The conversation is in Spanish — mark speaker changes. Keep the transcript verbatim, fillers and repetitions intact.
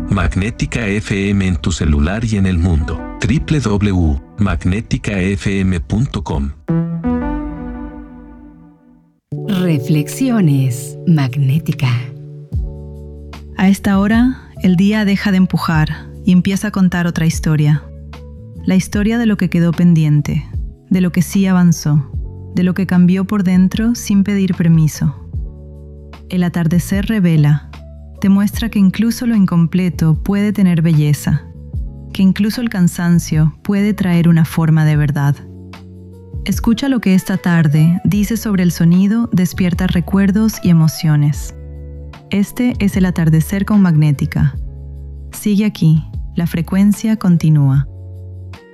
Speaker 1: Magnética F M en tu celular y en el mundo. doble u doble u doble u punto magnética f m punto com.
Speaker 2: Reflexiones Magnética.
Speaker 3: A esta hora, el día deja de empujar y empieza a contar otra historia. La historia de lo que quedó pendiente, de lo que sí avanzó, de lo que cambió por dentro sin pedir permiso. El atardecer revela, te muestra que incluso lo incompleto puede tener belleza, que incluso el cansancio puede traer una forma de verdad. Escucha lo que esta tarde dice sobre el sonido, despierta recuerdos y emociones. Este es el atardecer con Magnética. Sigue aquí, la frecuencia continúa.